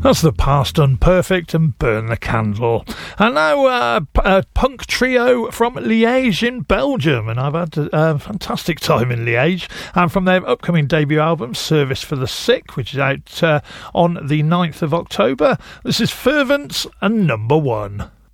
That's The Past Unperfect and Burn the Candle. And now a punk trio from Liège in Belgium, and I've had a fantastic time in Liège. And from their upcoming debut album, Service for the Sick, which is out on the 9th of October, this is Fervence and Number One.